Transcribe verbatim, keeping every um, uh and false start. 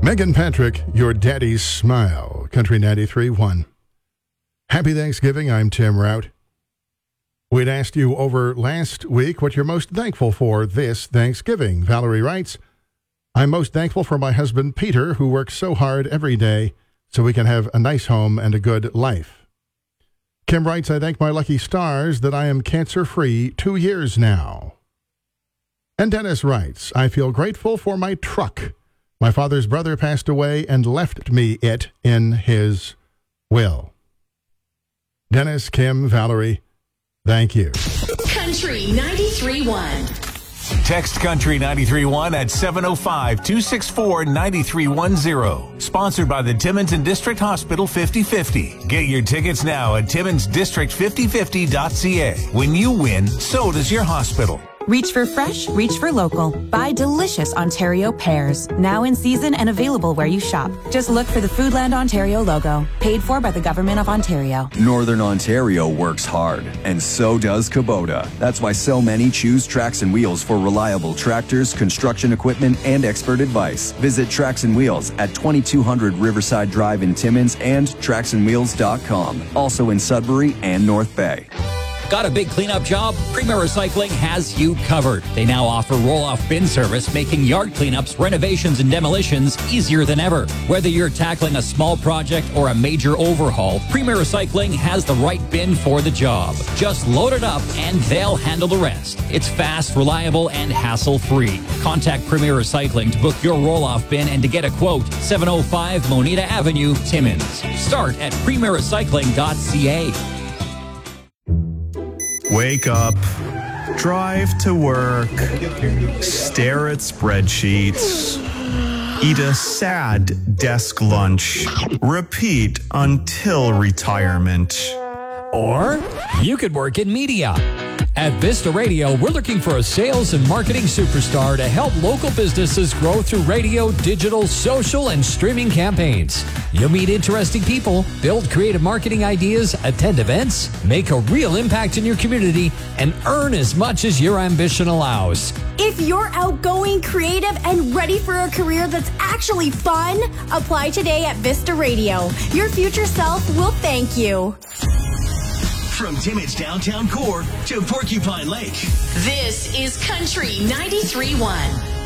Megan Patrick, Your Daddy's Smile, Country ninety-three point one. Happy Thanksgiving, I'm Tim Rout. We'd asked you over last week what you're most thankful for this Thanksgiving. Valerie writes, I'm most thankful for my husband, Peter, who works so hard every day so we can have a nice home and a good life. Kim writes, I thank my lucky stars that I am cancer-free two years now. And Dennis writes, I feel grateful for my truck. My father's brother passed away and left me it in his will. Dennis, Kim, Valerie, thank you. Country ninety-three point one. Text Country ninety-three point one at seven oh five, two six four, nine three one zero. Sponsored by the Timmins and District Hospital fifty fifty. Get your tickets now at timmins district fifty fifty dot c a. When you win, so does your hospital. Reach for fresh, reach for local. Buy delicious Ontario pears. Now in season and available where you shop. Just look for the Foodland Ontario logo. Paid for by the Government of Ontario. Northern Ontario works hard, and so does Kubota. That's why so many choose Tracks and Wheels for reliable tractors, construction equipment, and expert advice. Visit Tracks and Wheels at twenty-two hundred Riverside Drive in Timmins and tracks and wheels dot com. Also in Sudbury and North Bay. Got a big cleanup job? Premier Recycling has you covered. They now offer roll-off bin service, making yard cleanups, renovations, and demolitions easier than ever. Whether you're tackling a small project or a major overhaul, Premier Recycling has the right bin for the job. Just load it up and they'll handle the rest. It's fast, reliable, and hassle-free. Contact Premier Recycling to book your roll-off bin and to get a quote. seven oh five Moneta Avenue, Timmins. Start at premier recycling dot c a. Wake up, drive to work, stare at spreadsheets, eat a sad desk lunch, repeat until retirement. Or you could work in media. At Vista Radio, we're looking for a sales and marketing superstar to help local businesses grow through radio, digital, social, and streaming campaigns. You'll meet interesting people, build creative marketing ideas, attend events, make a real impact in your community, and earn as much as your ambition allows. If you're outgoing, creative, and ready for a career that's actually fun, apply today at Vista Radio. Your future self will thank you. From Timmins downtown core to Porcupine Lake. This is Country ninety-three point one.